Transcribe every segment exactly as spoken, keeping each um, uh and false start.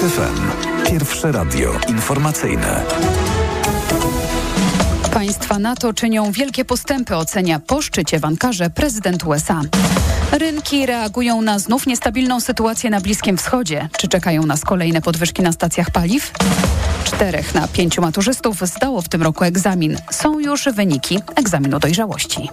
F M. Pierwsze radio informacyjne. Państwa NATO czynią wielkie postępy, ocenia po szczycie w Ankarze prezydent U S A. Rynki reagują na znów niestabilną sytuację na Bliskim Wschodzie. Czy czekają nas kolejne podwyżki na stacjach paliw? Czterech na pięciu maturzystów zdało w tym roku egzamin. Są już wyniki egzaminu dojrzałości.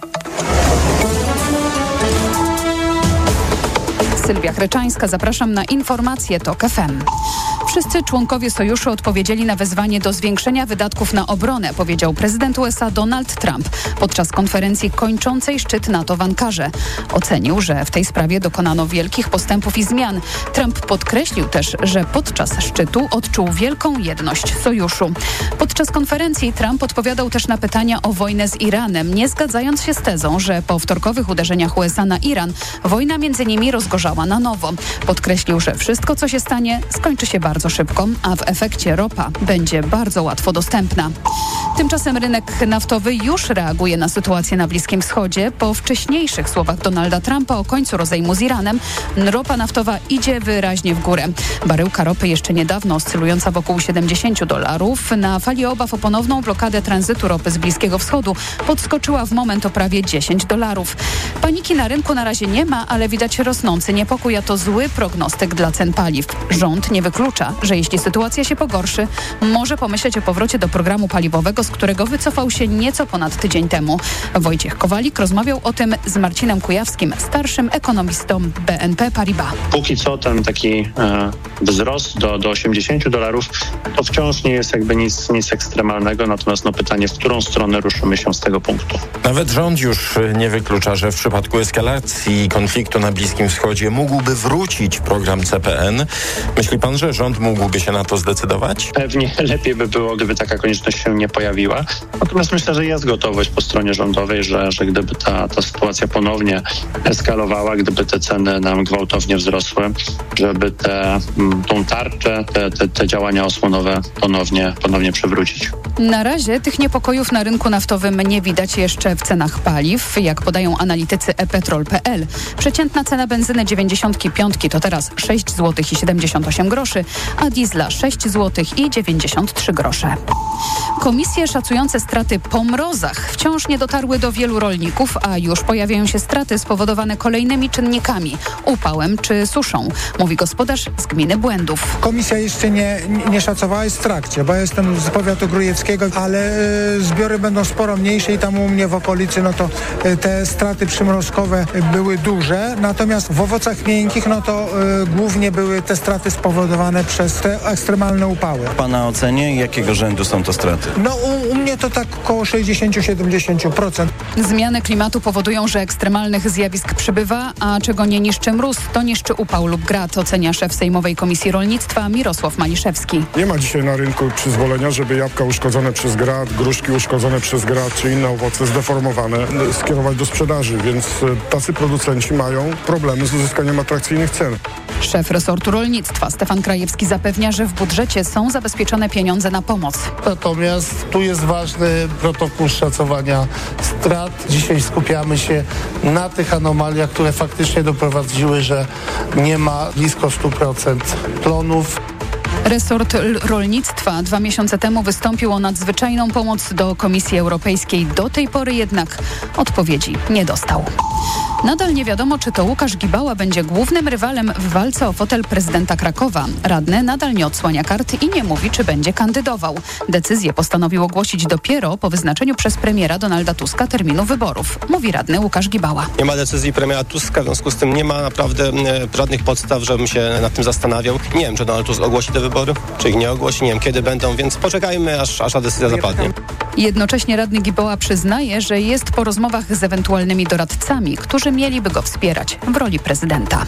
Sylwia Chryczańska, zapraszam na informacje TOK F M. Wszyscy członkowie sojuszu odpowiedzieli na wezwanie do zwiększenia wydatków na obronę, powiedział prezydent U S A Donald Trump podczas konferencji kończącej szczyt NATO w Ankarze. Ocenił, że w tej sprawie dokonano wielkich postępów i zmian. Trump podkreślił też, że podczas szczytu odczuł wielką jedność sojuszu. Podczas konferencji Trump odpowiadał też na pytania o wojnę z Iranem, nie zgadzając się z tezą, że po wtorkowych uderzeniach U S A na Iran wojna między nimi rozgorzała na nowo. Podkreślił, że wszystko, co się stanie, skończy się bardzo szybko, a w efekcie ropa będzie bardzo łatwo dostępna. Tymczasem rynek naftowy już reaguje na sytuację na Bliskim Wschodzie. Po wcześniejszych słowach Donalda Trumpa o końcu rozejmu z Iranem, ropa naftowa idzie wyraźnie w górę. Baryłka ropy jeszcze niedawno oscylująca wokół siedemdziesiąt dolarów na fali obaw o ponowną blokadę tranzytu ropy z Bliskiego Wschodu podskoczyła w moment o prawie dziesięć dolarów. Paniki na rynku na razie nie ma, ale widać rosnący niepokój, a to zły prognostyk dla cen paliw. Rząd nie wyklucza, że jeśli sytuacja się pogorszy, może pomyśleć o powrocie do programu paliwowego, z którego wycofał się nieco ponad tydzień temu. Wojciech Kowalik rozmawiał o tym z Marcinem Kujawskim, starszym ekonomistą B N P Paribas. Póki co ten taki e, wzrost do, do osiemdziesięciu dolarów to wciąż nie jest jakby nic, nic ekstremalnego, natomiast no pytanie, w którą stronę ruszymy się z tego punktu. Nawet rząd już nie wyklucza, że w przypadku eskalacji konfliktu na Bliskim Wschodzie mógłby wrócić program C P N. Myśli pan, że rząd mógłby się na to zdecydować? Pewnie lepiej by było, gdyby taka konieczność się nie pojawiła. Natomiast myślę, że jest gotowość po stronie rządowej, że, że gdyby ta, ta sytuacja ponownie eskalowała, gdyby te ceny nam gwałtownie wzrosły, żeby te, tą tarczę, te, te, te działania osłonowe ponownie, ponownie przywrócić. Na razie tych niepokojów na rynku naftowym nie widać jeszcze w cenach paliw. Jak podają analitycy e petrol kropka p l, przeciętna cena benzyny dziewięćdziesiątki piątki to teraz sześć złotych i siedemdziesiąt osiem groszy, a diesla sześć złotych i dziewięćdziesiąt trzy grosze. Komisje szacujące straty po mrozach wciąż nie dotarły do wielu rolników, a już pojawiają się straty spowodowane kolejnymi czynnikami, upałem czy suszą, mówi gospodarz z gminy Błędów. Komisja jeszcze nie, nie szacowała, jest w trakcie, bo ja jestem z powiatu grójeckiego, ale y, zbiory będą sporo mniejsze i tam u mnie w okolicy no to y, te straty przymrozkowe były duże, natomiast w owocach miękkich no to y, głównie były te straty spowodowane przez te ekstremalne upały. W pana ocenie jakiego rzędu są to straty? No u, u mnie to tak około sześćdziesiąt do siedemdziesięciu procent. Zmiany klimatu powodują, że ekstremalnych zjawisk przybywa, a czego nie niszczy mróz, to niszczy upał lub grad, ocenia szef Sejmowej Komisji Rolnictwa Mirosław Maliszewski. Nie ma dzisiaj na rynku przyzwolenia, żeby jabłka uszkodzone przez grad, gruszki uszkodzone przez grad, czy inne owoce zdeformowane skierować do sprzedaży, więc tacy producenci mają problemy z uzyskaniem atrakcyjnych cen. Szef resortu rolnictwa Stefan Krajewski zapewnia, że w budżecie są zabezpieczone pieniądze na pomoc. Natomiast tu jest ważny protokół szacowania strat. Dzisiaj skupiamy się na tych anomaliach, które faktycznie doprowadziły, że nie ma blisko stu procent plonów. Resort rolnictwa dwa miesiące temu wystąpił o nadzwyczajną pomoc do Komisji Europejskiej. Do tej pory jednak odpowiedzi nie dostał. Nadal nie wiadomo, czy to Łukasz Gibała będzie głównym rywalem w walce o fotel prezydenta Krakowa. Radny nadal nie odsłania kart i nie mówi, czy będzie kandydował. Decyzję postanowił ogłosić dopiero po wyznaczeniu przez premiera Donalda Tuska terminu wyborów, mówi radny Łukasz Gibała. Nie ma decyzji premiera Tuska, w związku z tym nie ma naprawdę e, żadnych podstaw, żebym się nad tym zastanawiał. Nie wiem, czy Donald Tusk ogłosi te wybory, czy ich nie ogłosi, nie wiem kiedy będą, więc poczekajmy, aż, aż ta decyzja zapadnie. Jednocześnie radny Gibała przyznaje, że jest po rozmowach z ewentualnymi doradcami, którzy mieliby go wspierać w roli prezydenta.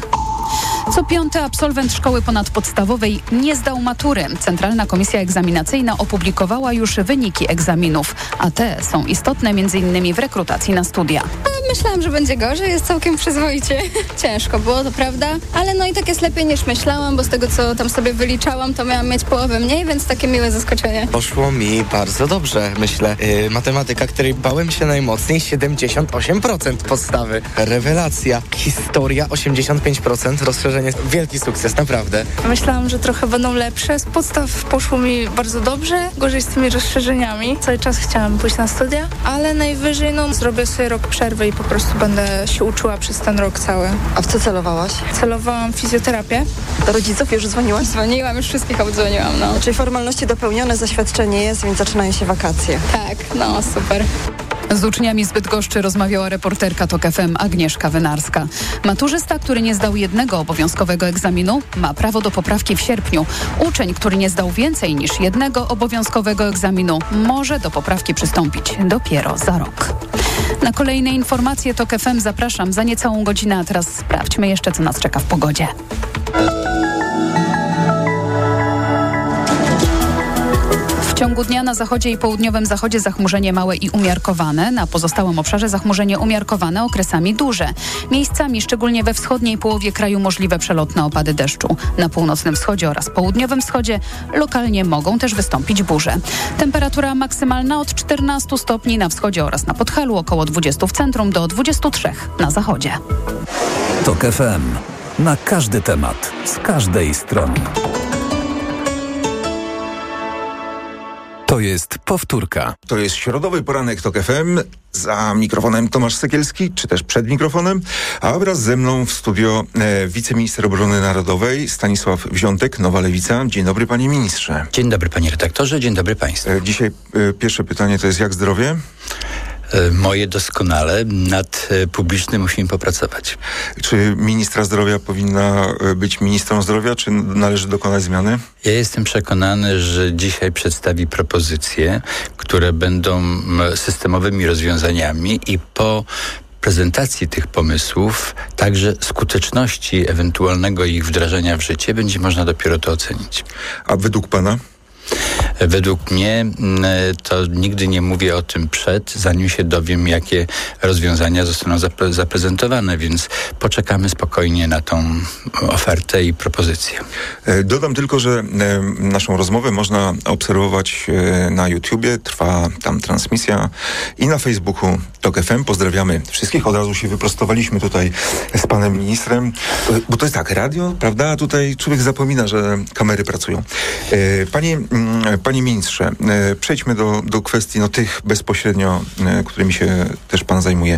Co piąty absolwent szkoły ponadpodstawowej nie zdał matury. Centralna Komisja Egzaminacyjna opublikowała już wyniki egzaminów, a te są istotne między innymi w rekrutacji na studia. myślałam, że będzie gorzej, jest całkiem przyzwoicie. Ciężko było, to prawda, ale no i tak jest lepiej niż myślałam, bo z tego, co tam sobie wyliczałam, to miałam mieć połowę mniej, więc takie miłe zaskoczenie. Poszło mi bardzo dobrze, myślę. Yy, matematyka, której bałem się najmocniej, siedemdziesiąt osiem procent podstawy. Rewelacja. Historia, osiemdziesiąt pięć procent. Rozszerzenie, wielki sukces, naprawdę. Myślałam, że trochę będą lepsze. Z podstaw poszło mi bardzo dobrze, gorzej z tymi rozszerzeniami. Cały czas chciałam pójść na studia, ale najwyżej no, zrobię sobie rok przerwy i po prostu będę się uczyła przez ten rok cały. A w co celowałaś? Celowałam fizjoterapię. Do rodziców już dzwoniłaś? Dzwoniłam, już wszystkich obdzwoniłam, no. Czyli formalności dopełnione, zaświadczenie jest, więc zaczynają się wakacje. Tak, no super. Z uczniami z Bydgoszczy rozmawiała reporterka TOK F M Agnieszka Wynarska. Maturzysta, który nie zdał jednego obowiązkowego egzaminu, ma prawo do poprawki w sierpniu. Uczeń, który nie zdał więcej niż jednego obowiązkowego egzaminu, może do poprawki przystąpić dopiero za rok. Na kolejne informacje TOK F M zapraszam za niecałą godzinę, a teraz sprawdźmy jeszcze, co nas czeka w pogodzie. W ciągu dnia na zachodzie i południowym zachodzie zachmurzenie małe i umiarkowane. Na pozostałym obszarze zachmurzenie umiarkowane, okresami duże. Miejscami, szczególnie we wschodniej połowie kraju, możliwe przelotne opady deszczu. Na północnym wschodzie oraz południowym wschodzie lokalnie mogą też wystąpić burze. Temperatura maksymalna od czternastu stopni na wschodzie oraz na Podhalu, około dwudziestu w centrum do dwudziestu trzech na zachodzie. TOK F M. Na każdy temat, z każdej strony. To jest powtórka. To jest środowy poranek TOK F M. Za mikrofonem Tomasz Sekielski, czy też przed mikrofonem, a wraz ze mną w studio e, wiceminister obrony narodowej Stanisław Wziątek, Nowa Lewica. Dzień dobry, panie ministrze. Dzień dobry, panie redaktorze, dzień dobry państwu. E, dzisiaj e, pierwsze pytanie to jest, jak zdrowie? Moje doskonale. Nad publicznym musimy popracować. Czy ministra zdrowia powinna być ministrą zdrowia, czy należy dokonać zmiany? Ja jestem przekonany, że dzisiaj przedstawi propozycje, które będą systemowymi rozwiązaniami i po prezentacji tych pomysłów, także skuteczności ewentualnego ich wdrażania w życie, będzie można dopiero to ocenić. A według pana? Według mnie to nigdy nie mówię o tym przed, zanim się dowiem, jakie rozwiązania zostaną zapre- zaprezentowane, więc poczekamy spokojnie na tą ofertę i propozycję. Dodam tylko, że naszą rozmowę można obserwować na YouTubie, trwa tam transmisja i na Facebooku TOK F M. Pozdrawiamy wszystkich. Od razu się wyprostowaliśmy tutaj z panem ministrem, bo to jest tak, radio, prawda? A tutaj człowiek zapomina, że kamery pracują. Panie Panie ministrze, przejdźmy do, do kwestii no, tych bezpośrednio, którymi się też pan zajmuje.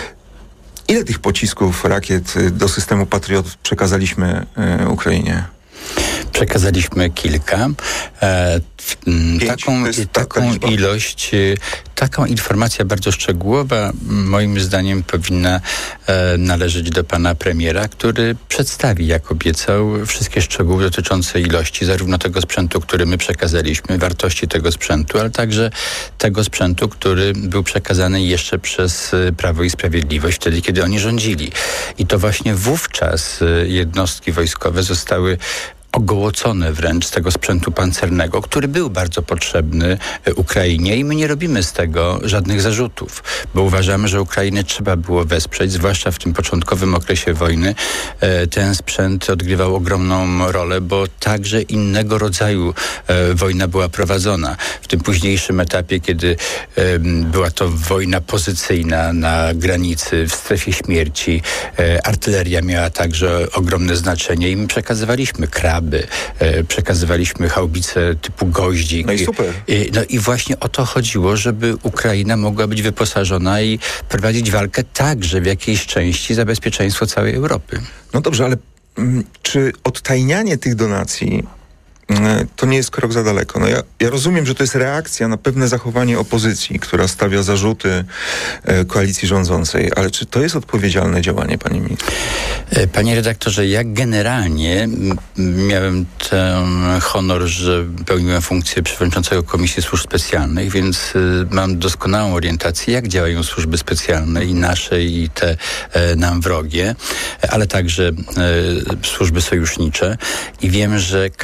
Ile tych pocisków, rakiet do systemu Patriot przekazaliśmy Ukrainie? Przekazaliśmy kilka. E, Pięć, taką taką ta ilość, taką informacja bardzo szczegółowa moim zdaniem powinna e, należeć do pana premiera, który przedstawi, jak obiecał, wszystkie szczegóły dotyczące ilości zarówno tego sprzętu, który my przekazaliśmy, wartości tego sprzętu, ale także tego sprzętu, który był przekazany jeszcze przez Prawo i Sprawiedliwość wtedy, kiedy oni rządzili. I to właśnie wówczas jednostki wojskowe zostały ogołocone wręcz z tego sprzętu pancernego, który był bardzo potrzebny Ukrainie i my nie robimy z tego żadnych zarzutów, bo uważamy, że Ukrainę trzeba było wesprzeć, zwłaszcza w tym początkowym okresie wojny. Ten sprzęt odgrywał ogromną rolę, bo także innego rodzaju wojna była prowadzona. W tym późniejszym etapie, kiedy była to wojna pozycyjna na granicy, w strefie śmierci, artyleria miała także ogromne znaczenie i my przekazywaliśmy kraby, przekazywaliśmy haubice typu goździk. No i super. I, no i właśnie o to chodziło, żeby Ukraina mogła być wyposażona i prowadzić walkę także w jakiejś części za bezpieczeństwo całej Europy. No dobrze, ale m, czy odtajnianie tych donacji to nie jest krok za daleko? No ja, ja rozumiem, że to jest reakcja na pewne zachowanie opozycji, która stawia zarzuty e, koalicji rządzącej, ale czy to jest odpowiedzialne działanie, panie ministrze? Panie redaktorze, ja generalnie miałem ten honor, że pełniłem funkcję przewodniczącego Komisji Służb Specjalnych, więc y, mam doskonałą orientację, jak działają służby specjalne i nasze, i te e, nam wrogie, ale także e, służby sojusznicze i wiem, że każde ułatwienie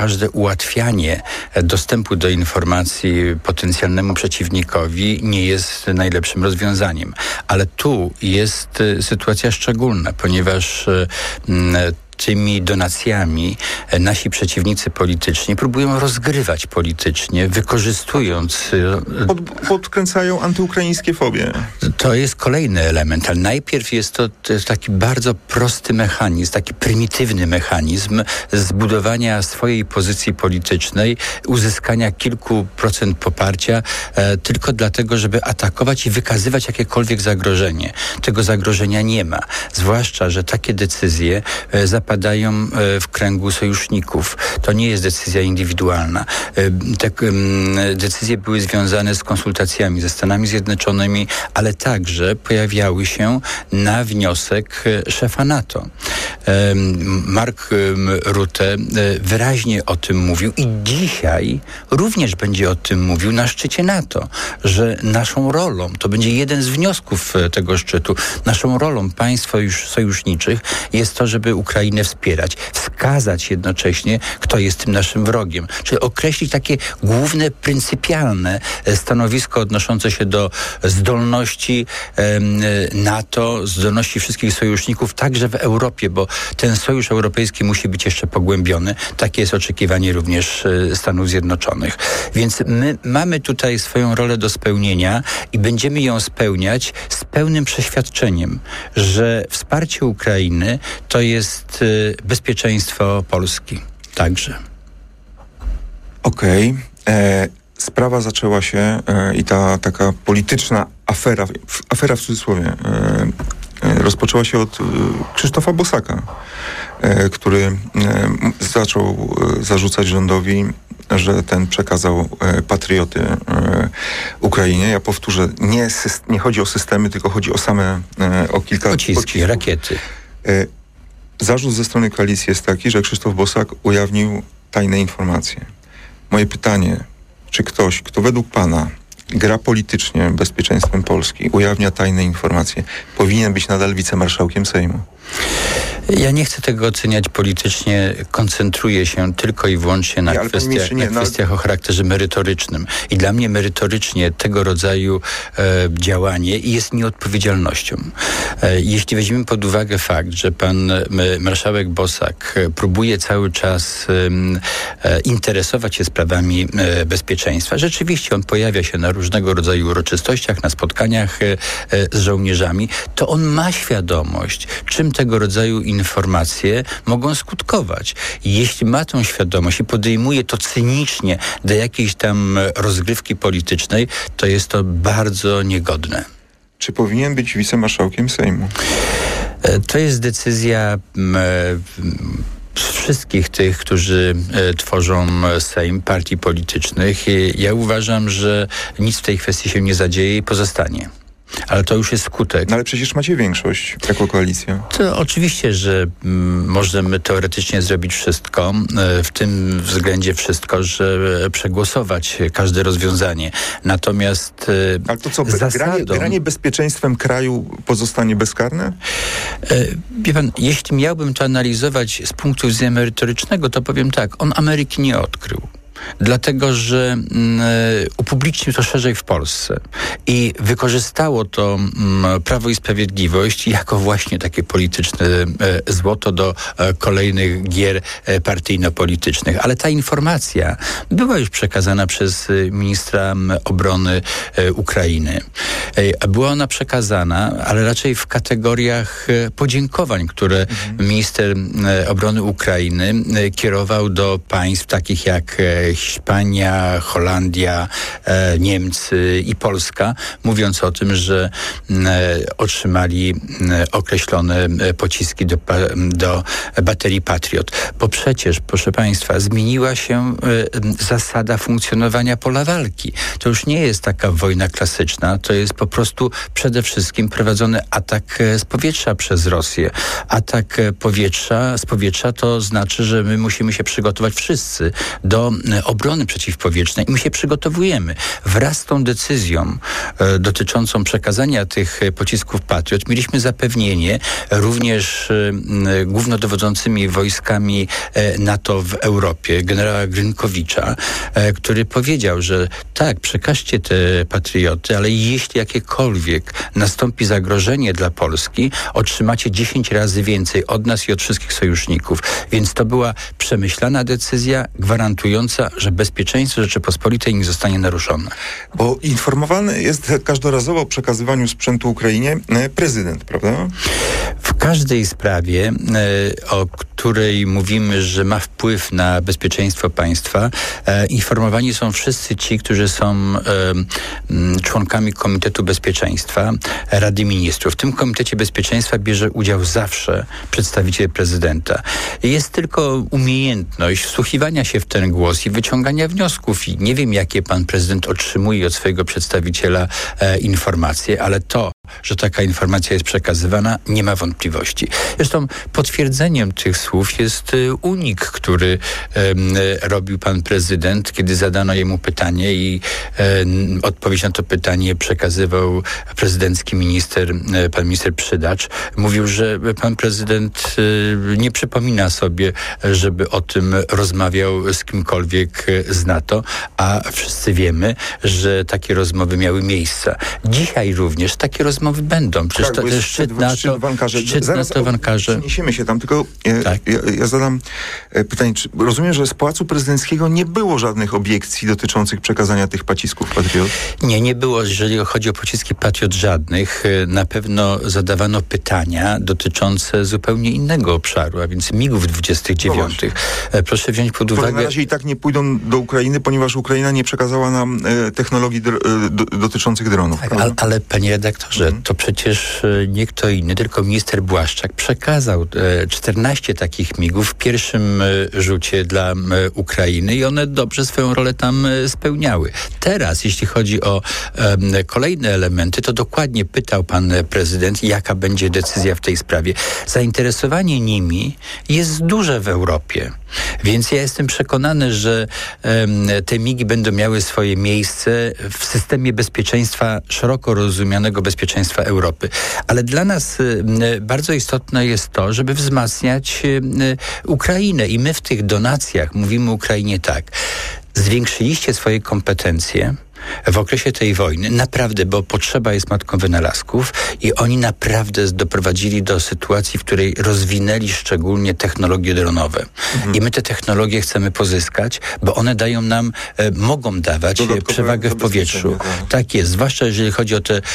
ułatwianie dostępu do informacji potencjalnemu przeciwnikowi nie jest najlepszym rozwiązaniem. Ale tu jest sytuacja szczególna, ponieważ tymi donacjami nasi przeciwnicy polityczni próbują rozgrywać politycznie, wykorzystując... Pod, podkręcają antyukraińskie fobie. To jest kolejny element, ale najpierw jest to, to jest taki bardzo prosty mechanizm, taki prymitywny mechanizm zbudowania swojej pozycji politycznej, uzyskania kilku procent poparcia e, tylko dlatego, żeby atakować i wykazywać jakiekolwiek zagrożenie. Tego zagrożenia nie ma. Zwłaszcza, że takie decyzje e, zapadają w kręgu sojuszników. To nie jest decyzja indywidualna. Te decyzje były związane z konsultacjami ze Stanami Zjednoczonymi, ale także pojawiały się na wniosek szefa NATO. Mark Rutte wyraźnie o tym mówił i dzisiaj również będzie o tym mówił na szczycie NATO, że naszą rolą, to będzie jeden z wniosków tego szczytu, naszą rolą państw sojuszniczych jest to, żeby Ukrainę wspierać, wskazać jednocześnie, kto jest tym naszym wrogiem. Czyli określić takie główne, pryncypialne stanowisko odnoszące się do zdolności NATO, zdolności wszystkich sojuszników, także w Europie, bo ten sojusz europejski musi być jeszcze pogłębiony. Takie jest oczekiwanie również Stanów Zjednoczonych. Więc my mamy tutaj swoją rolę do spełnienia i będziemy ją spełniać z pełnym przeświadczeniem, że wsparcie Ukrainy to jest bezpieczeństwo Polski także. Okej. Okay. Sprawa zaczęła się e, i ta taka polityczna afera, w, afera w cudzysłowie, e, e, rozpoczęła się od e, Krzysztofa Bosaka, e, który e, zaczął e, zarzucać rządowi, że ten przekazał e, patrioty e, Ukrainie. Ja powtórzę, nie, syst- nie chodzi o systemy, tylko chodzi o same, e, o kilka... Pociski, pocisków. Rakiety. E, Zarzut ze strony koalicji jest taki, że Krzysztof Bosak ujawnił tajne informacje. Moje pytanie, czy ktoś, kto według pana gra politycznie bezpieczeństwem Polski, ujawnia tajne informacje, powinien być nadal wicemarszałkiem Sejmu? Ja nie chcę tego oceniać politycznie, koncentruję się tylko i wyłącznie na, nie, kwestiach, nie, na kwestiach no... o charakterze merytorycznym. I dla mnie merytorycznie tego rodzaju e, działanie jest nieodpowiedzialnością. E, jeśli weźmiemy pod uwagę fakt, że pan e, marszałek Bosak e, próbuje cały czas e, interesować się sprawami e, bezpieczeństwa, rzeczywiście on pojawia się na różnego rodzaju uroczystościach, na spotkaniach e, e, z żołnierzami, to on ma świadomość, czym tego rodzaju informacje mogą skutkować. I jeśli ma tą świadomość i podejmuje to cynicznie do jakiejś tam rozgrywki politycznej, to jest to bardzo niegodne. Czy powinien być wicemarszałkiem Sejmu? To jest decyzja wszystkich tych, którzy e, tworzą Sejm, partii politycznych. I ja uważam, że nic w tej kwestii się nie zadzieje i pozostanie. Ale to już jest skutek. No ale przecież macie większość jako koalicja. To oczywiście, że m, możemy teoretycznie zrobić wszystko, e, w tym względzie wszystko, żeby przegłosować każde rozwiązanie. Natomiast e, ale to co, zasadą... granie, granie bezpieczeństwem kraju pozostanie bezkarne? E, wie pan, jeśli miałbym to analizować z punktu widzenia merytorycznego, to powiem tak, on Ameryki nie odkrył. Dlatego, że mm, upublicznił to szerzej w Polsce i wykorzystało to mm, Prawo i Sprawiedliwość jako właśnie takie polityczne e, złoto do e, kolejnych gier e, partyjno-politycznych. Ale ta informacja była już przekazana przez e, ministra obrony e, Ukrainy. E, była ona przekazana, ale raczej w kategoriach e, podziękowań, które mhm. minister e, obrony Ukrainy e, kierował do państw takich jak e, Hiszpania, Holandia, e, Niemcy i Polska, mówiąc o tym, że e, otrzymali e, określone e, pociski do, do baterii Patriot. Bo przecież, proszę państwa, zmieniła się e, zasada funkcjonowania pola walki. To już nie jest taka wojna klasyczna, to jest po prostu przede wszystkim prowadzony atak z powietrza przez Rosję. Atak powietrza, z powietrza to znaczy, że my musimy się przygotować wszyscy do obrony przeciwpowietrznej i my się przygotowujemy. Wraz z tą decyzją e, dotyczącą przekazania tych pocisków Patriot mieliśmy zapewnienie również e, głównodowodzącymi wojskami e, NATO w Europie, generała Grynkowicza, e, który powiedział, że tak, przekażcie te Patrioty, ale jeśli jakiekolwiek nastąpi zagrożenie dla Polski, otrzymacie dziesięć razy więcej od nas i od wszystkich sojuszników. Więc to była przemyślana decyzja gwarantująca, że bezpieczeństwo Rzeczypospolitej nie zostanie naruszone. Bo informowany jest każdorazowo o przekazywaniu sprzętu Ukrainie prezydent, prawda? W każdej sprawie, e, o której mówimy, że ma wpływ na bezpieczeństwo państwa, e, informowani są wszyscy ci, którzy są e, m, członkami Komitetu Bezpieczeństwa Rady Ministrów. W tym Komitecie Bezpieczeństwa bierze udział zawsze przedstawiciel prezydenta. Jest tylko umiejętność wsłuchiwania się w ten głos i wyciągania wniosków. I nie wiem, jakie pan prezydent otrzymuje od swojego przedstawiciela e, informacje, ale to, że taka informacja jest przekazywana, nie ma wątpliwości. Zresztą potwierdzeniem tych słów jest unik, który um, robił pan prezydent, kiedy zadano jemu pytanie i um, odpowiedź na to pytanie przekazywał prezydencki minister, pan minister Przydacz. Mówił, że pan prezydent um, nie przypomina sobie, żeby o tym rozmawiał z kimkolwiek z NATO, a wszyscy wiemy, że takie rozmowy miały miejsce. Dzisiaj również takie rozmowy Rozmowy będą. Przecież tak, to jest szczyt NATO, szczyt NATO w Ankarze. Przeniesiemy się tam, tylko ja, tak. ja, ja zadam pytanie, czy rozumiem, że z Pałacu Prezydenckiego nie było żadnych obiekcji dotyczących przekazania tych pocisków Patriot? Nie, nie było, jeżeli chodzi o pociski Patriot, żadnych. Na pewno zadawano pytania dotyczące zupełnie innego obszaru, a więc migów dwudziestych dziewiątych. No proszę wziąć pod uwagę... na razie i tak nie pójdą do Ukrainy, ponieważ Ukraina nie przekazała nam e, technologii dr- do, dotyczących dronów. Tak, ale, ale panie redaktorze, to przecież nie kto inny, tylko minister Błaszczak przekazał czternaście takich migów w pierwszym rzucie dla Ukrainy i one dobrze swoją rolę tam spełniały. Teraz, jeśli chodzi o um, kolejne elementy, to dokładnie pytał pan prezydent, jaka będzie decyzja w tej sprawie. Zainteresowanie nimi jest duże w Europie, więc ja jestem przekonany, że um, te migi będą miały swoje miejsce w systemie bezpieczeństwa, szeroko rozumianego bezpieczeństwa Europy. Ale dla nas y, bardzo istotne jest to, żeby wzmacniać y, Ukrainę i my w tych donacjach mówimy Ukrainie tak. Zwiększyliście swoje kompetencje w okresie tej wojny, naprawdę, bo potrzeba jest matką wynalazków i oni naprawdę doprowadzili do sytuacji, w której rozwinęli szczególnie technologie dronowe. Mhm. I my te technologie chcemy pozyskać, bo one dają nam, e, mogą dawać dodatkowe przewagę w powietrzu. Tak. tak jest, zwłaszcza jeżeli chodzi o te m,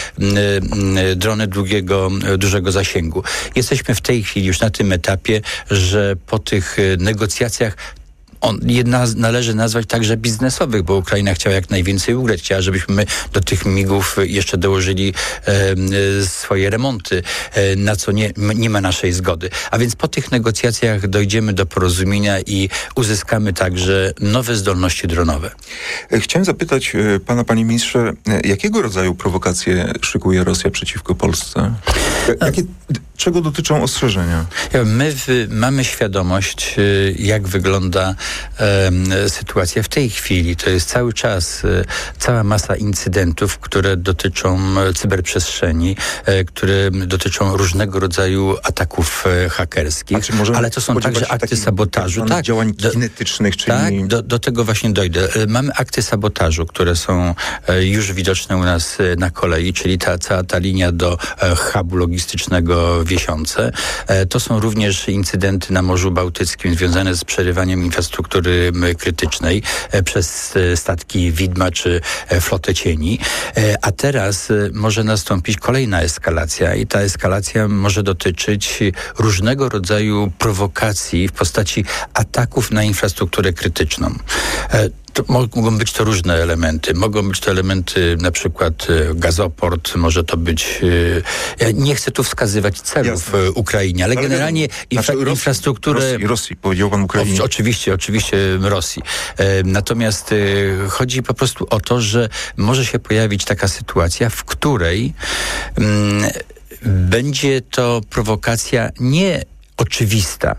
m, drony długiego, dużego zasięgu. Jesteśmy w tej chwili już na tym etapie, że po tych negocjacjach On jedna należy nazwać także biznesowych, bo Ukraina chciała jak najwięcej ugrać. Chciała, żebyśmy my do tych migów jeszcze dołożyli e, swoje remonty, e, na co nie, nie ma naszej zgody. A więc po tych negocjacjach dojdziemy do porozumienia i uzyskamy także nowe zdolności dronowe. Chciałem zapytać pana, panie ministrze, jakiego rodzaju prowokacje szykuje Rosja przeciwko Polsce? Jakie, czego dotyczą ostrzeżenia? My w, mamy świadomość, jak wygląda e, sytuacja w tej chwili. To jest cały czas e, cała masa incydentów, które dotyczą cyberprzestrzeni, e, które dotyczą różnego rodzaju ataków e, hakerskich, ale to są także akty sabotażu. Tak, działań kinetycznych, czyli... Tak, do, do tego właśnie dojdę. E, mamy akty sabotażu, które są e, już widoczne u nas e, na kolei, czyli ta cała ta linia do e, hubu logistycznego Wiesiące. E, to są również incydenty na Morzu Bałtyckim związane z przerywaniem infrastruktury krytycznej e, przez e, statki Widma czy e, flotę cieni. E, a teraz e, może nastąpić kolejna eskalacja i ta eskalacja może dotyczyć różnego rodzaju prowokacji w postaci ataków na infrastrukturę krytyczną. E, To mogą być to różne elementy. Mogą być to elementy na przykład gazoport, może to być... Ja nie chcę tu wskazywać celów Jasne. Ukrainie, ale, ale generalnie infra, Rosji, infrastrukturę... Rosji, Rosji, powiedział pan Ukrainie. O, oczywiście, oczywiście Rosji. E, natomiast e, chodzi po prostu o to, że może się pojawić taka sytuacja, w której mm, będzie to prowokacja nie oczywista,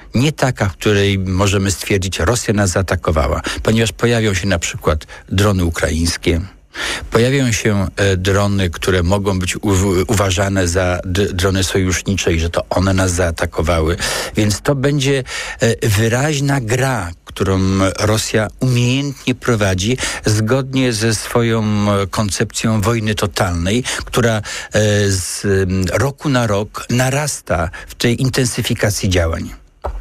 nie taka, w której możemy stwierdzić, Rosja nas zaatakowała, ponieważ pojawią się na przykład drony ukraińskie, pojawią się e, drony, które mogą być u, uważane za d- drony sojusznicze i że to one nas zaatakowały. Więc to będzie e, wyraźna gra, którą Rosja umiejętnie prowadzi zgodnie ze swoją koncepcją wojny totalnej, która e, z roku na rok narasta w tej intensyfikacji działań.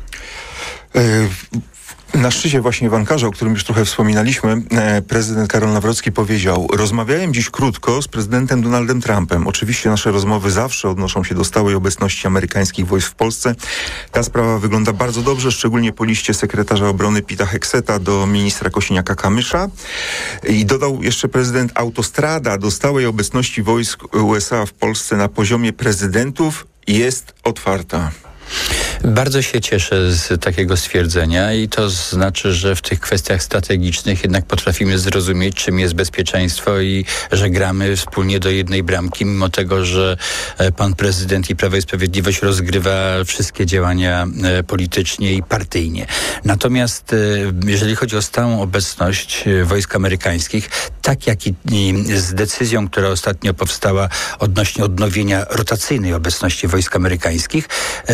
Y- Na szczycie właśnie w Ankarze, o którym już trochę wspominaliśmy, prezydent Karol Nawrocki powiedział: rozmawiałem dziś krótko z prezydentem Donaldem Trumpem. Oczywiście nasze rozmowy zawsze odnoszą się do stałej obecności amerykańskich wojsk w Polsce. Ta sprawa wygląda bardzo dobrze, szczególnie po liście sekretarza obrony Pita Hegseta do ministra Kosiniaka-Kamysza. I dodał jeszcze prezydent: autostrada do stałej obecności wojsk U S A w Polsce na poziomie prezydentów jest otwarta. Bardzo się cieszę z takiego stwierdzenia i to znaczy, że w tych kwestiach strategicznych jednak potrafimy zrozumieć, czym jest bezpieczeństwo i że gramy wspólnie do jednej bramki, mimo tego, że pan prezydent i Prawo i Sprawiedliwość rozgrywa wszystkie działania politycznie i partyjnie. Natomiast jeżeli chodzi o stałą obecność wojsk amerykańskich, tak jak i z decyzją, która ostatnio powstała odnośnie odnowienia rotacyjnej obecności wojsk amerykańskich,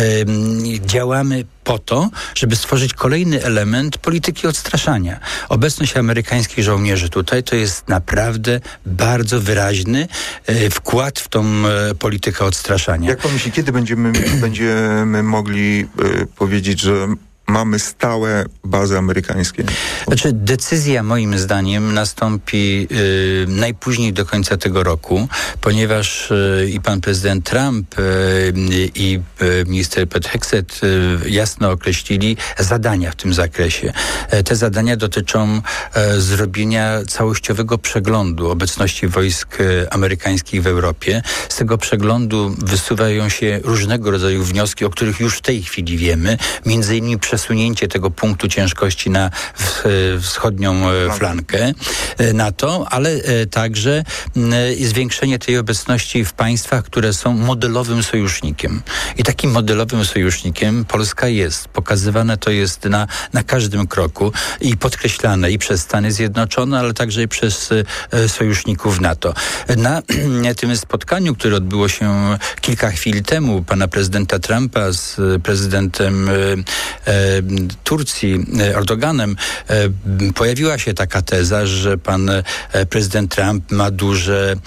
działamy po to, żeby stworzyć kolejny element polityki odstraszania. Obecność amerykańskich żołnierzy tutaj to jest naprawdę bardzo wyraźny e, wkład w tą e, politykę odstraszania. Jak pan myśli, kiedy będziemy, będziemy mogli e, powiedzieć, że mamy stałe bazy amerykańskie? Znaczy, decyzja moim zdaniem nastąpi y, najpóźniej do końca tego roku, ponieważ y, i pan prezydent Trump y, i y, minister Pete Hegseth y, jasno określili zadania w tym zakresie. E, te zadania dotyczą e, zrobienia całościowego przeglądu obecności wojsk e, amerykańskich w Europie. Z tego przeglądu wysuwają się różnego rodzaju wnioski, o których już w tej chwili wiemy, między innymi przesunięcie tego punktu ciężkości na w, wschodnią flankę NATO, ale także zwiększenie tej obecności w państwach, które są modelowym sojusznikiem. I takim modelowym sojusznikiem Polska jest. Pokazywane to jest na, na każdym kroku i podkreślane i przez Stany Zjednoczone, ale także i przez sojuszników NATO. Na tym spotkaniu, które odbyło się kilka chwil temu, pana prezydenta Trumpa z prezydentem Turcji, Erdoganem, pojawiła się taka teza, że pan prezydent Trump ma duże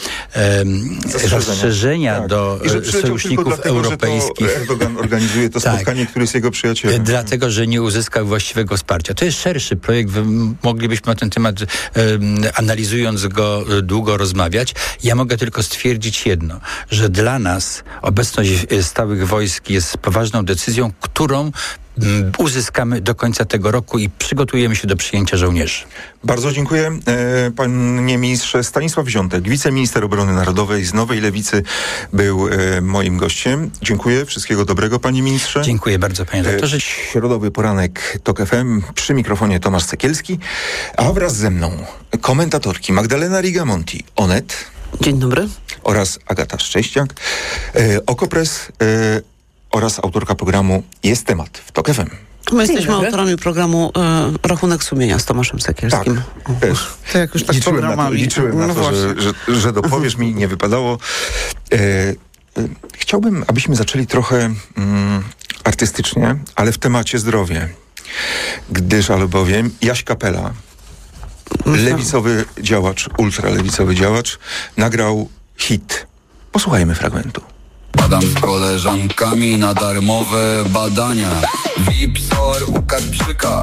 zastrzeżenia tak. do sojuszników dlatego, europejskich. Że to Erdogan organizuje to spotkanie, tak. które jest jego przyjacielem. Dlatego, że nie uzyskał właściwego wsparcia. To jest szerszy projekt. Moglibyśmy na ten temat, analizując go, długo rozmawiać. Ja mogę tylko stwierdzić jedno, że dla nas obecność stałych wojsk jest poważną decyzją, którą uzyskamy do końca tego roku i przygotujemy się do przyjęcia żołnierzy. Bardzo dziękuję, e, panie ministrze. Stanisław Wziątek, wiceminister obrony narodowej z Nowej Lewicy, był e, moim gościem. Dziękuję. Wszystkiego dobrego, panie ministrze. Dziękuję bardzo, panie doktorze. E, środowy poranek TOK F M. Przy mikrofonie Tomasz Sekielski, a wraz ze mną komentatorki Magdalena Rigamonti, Onet. Dzień dobry. Oraz Agata Szczęściak, e, Okopres, e, oraz autorka programu Jest Temat w TOK F M. My jesteśmy autorami programu e, Rachunek Sumienia z Tomaszem Sekielskim. Tak, też. To jak już tak liczyłem na to, liczyłem na no to że, że, że dopowiesz mi, nie wypadało. E, e, chciałbym, abyśmy zaczęli trochę mm, artystycznie, ale w temacie zdrowie. Gdyż albowiem Jaś Kapela, lewicowy działacz, ultralewicowy działacz, nagrał hit. Posłuchajmy fragmentu. Badam z koleżankami na darmowe badania. Wipsor u Kasprzyka.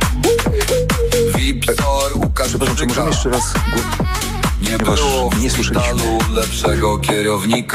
Wipsor u Kasprzyka. Czy możemy jeszcze raz... Nie było w szpitalu lepszego kierownika.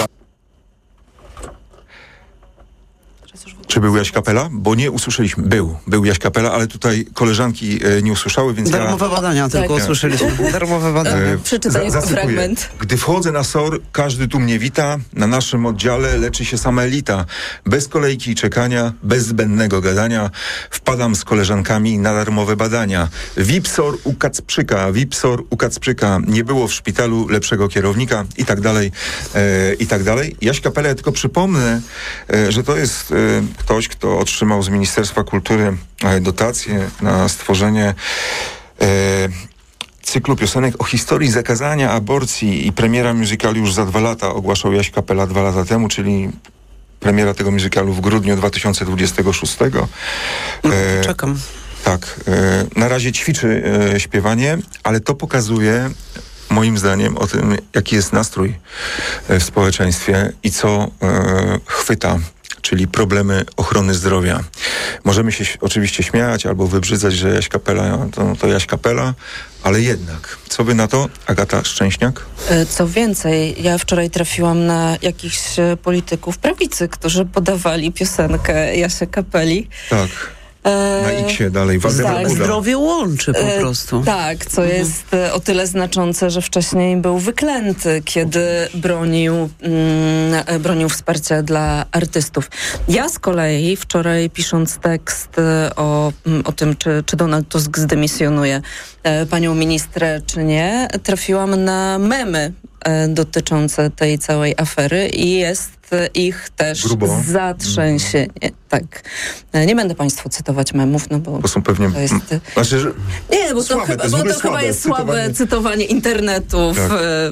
Czy był Jaś Kapela? Bo nie usłyszeliśmy. Był. Był Jaś Kapela, ale tutaj koleżanki e, nie usłyszały, więc Darmowe ja... badania tylko tak. usłyszeliśmy. Darmowe badania. E, Przeczytaj za, fragment. Gdy wchodzę na S O R, każdy tu mnie wita. Na naszym oddziale leczy się sama elita. Bez kolejki i czekania, bez zbędnego gadania. Wpadam z koleżankami na darmowe badania. Wipsor u Kacprzyka, Wipsor u Kacprzyka. Nie było w szpitalu lepszego kierownika i tak dalej, e, i tak dalej. Jaś Kapela, ja tylko przypomnę, e, że to jest... E, ktoś, kto otrzymał z Ministerstwa Kultury dotację na stworzenie e, cyklu piosenek o historii zakazania aborcji i premiera musicalu już za dwa lata ogłaszał Jaś Kapela dwa lata temu, czyli premiera tego musicalu w grudniu dwa tysiące dwudziestego szóstego. No, e, czekam. Tak. E, na razie ćwiczy e, śpiewanie, ale to pokazuje moim zdaniem o tym, jaki jest nastrój w społeczeństwie i co e, chwyta, czyli problemy ochrony zdrowia. Możemy się oczywiście śmiać albo wybrzydzać, że Jaś Kapela to, to Jaś Kapela, ale jednak. Co by na to, Agata Szczęśniak? Co więcej, ja wczoraj trafiłam na jakichś polityków prawicy, którzy podawali piosenkę Jasia Kapeli. Tak. Na X-ie dalej. Tak, zdrowie łączy po prostu. E, tak, co mhm. jest o tyle znaczące, że wcześniej był wyklęty, kiedy bronił, mm, bronił wsparcia dla artystów. Ja z kolei wczoraj, pisząc tekst o, o tym, czy, czy Donald Tusk zdymisjonuje e, panią ministrę, czy nie, trafiłam na memy e, dotyczące tej całej afery i jest ich też Grubo. zatrzęsienie. Mm. Tak. Nie będę państwu cytować memów, no bo... Bo są pewnie... To jest... Znaczy, że Nie, bo to, słabe, chyba, bo to chyba jest słabe cytowanie, cytowanie internetu w, tak.